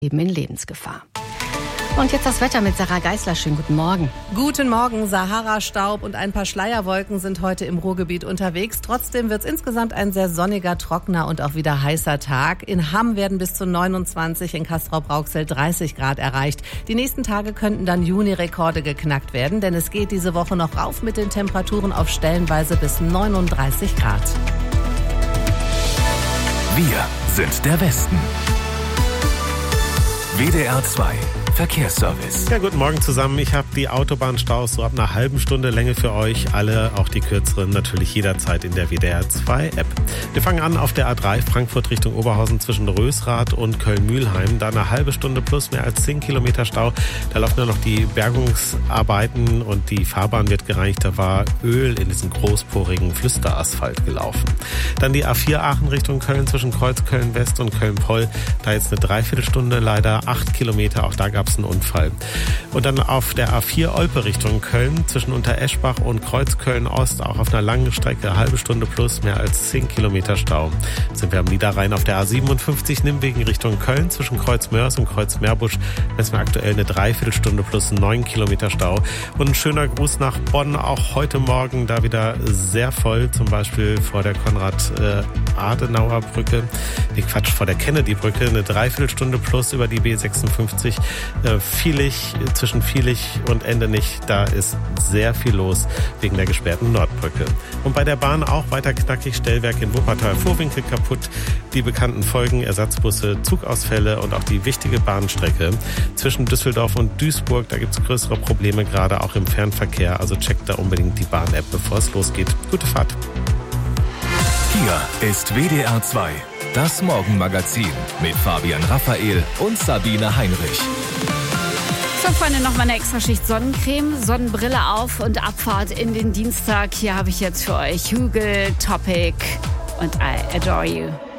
Leben in Lebensgefahr. Und jetzt das Wetter mit Sarah Geisler. Schönen guten Morgen. Guten Morgen. Sahara-Staub und ein paar Schleierwolken sind heute im Ruhrgebiet unterwegs. Trotzdem wird es insgesamt ein sehr sonniger, trockener und auch wieder heißer Tag. In Hamm werden bis zu 29, in Castrop-Rauxel 30 Grad erreicht. Die nächsten Tage könnten dann Juni-Rekorde geknackt werden, denn es geht diese Woche noch rauf mit den Temperaturen auf stellenweise bis 39 Grad. Wir sind der Westen. WDR 2 Verkehrsservice. Ja, guten Morgen zusammen. Ich habe die Autobahnstaus so ab einer halben Stunde Länge für euch. Alle, auch die kürzeren, natürlich jederzeit in der WDR 2 App. Wir fangen an auf der A3 Frankfurt Richtung Oberhausen zwischen Rösrath und Köln-Mühlheim. Da eine halbe Stunde plus mehr als 10 Kilometer Stau. Da laufen ja noch die Bergungsarbeiten und die Fahrbahn wird gereinigt. Da war Öl in diesen großporigen Flüsterasphalt gelaufen. Dann die A4 Aachen Richtung Köln zwischen Kreuzköln West und Köln-Poll. Da jetzt eine Dreiviertelstunde, leider 8 Kilometer. Auch da gab es einen Unfall. Und dann auf der A4 Olpe Richtung Köln zwischen Untereschbach und Kreuzköln Ost auch auf einer langen Strecke, eine halbe Stunde plus mehr als 10 Kilometer Stau. Sind wir am Niederrhein auf der A57 Nimwegen Richtung Köln zwischen Kreuzmörs und Kreuzmeerbusch. Messen wir aktuell eine Dreiviertelstunde plus 9 Kilometer Stau. Und ein schöner Gruß nach Bonn, auch heute Morgen da wieder sehr voll, zum Beispiel vor der Konrad-Adenauer-Brücke. Vor der Kennedy-Brücke, eine Dreiviertelstunde plus über die B56. Zwischen Vielich und Endenich, da ist sehr viel los wegen der gesperrten Nordbrücke. Und bei der Bahn auch weiter knackig, Stellwerk in Wuppertal, Vorwinkel kaputt, die bekannten Folgen, Ersatzbusse, Zugausfälle und auch die wichtige Bahnstrecke zwischen Düsseldorf und Duisburg, da gibt es größere Probleme, gerade auch im Fernverkehr, also checkt da unbedingt die Bahn-App, bevor es losgeht. Gute Fahrt. Hier ist WDR 2. Das Morgenmagazin mit Fabian Raphael und Sabine Heinrich. So, Freunde, nochmal eine extra Schicht Sonnencreme, Sonnenbrille auf und Abfahrt in den Dienstag. Hier habe ich jetzt für euch Hügel, Topic und I Adore You.